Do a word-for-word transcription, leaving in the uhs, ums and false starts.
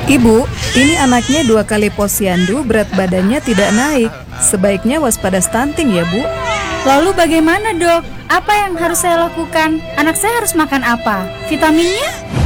Ibu, ini anaknya dua kali posyandu, berat badannya tidak naik. Sebaiknya waspada stunting ya, Bu. Lalu bagaimana, Dok? Apa yang harus saya lakukan? Anak saya harus makan apa? Vitaminnya?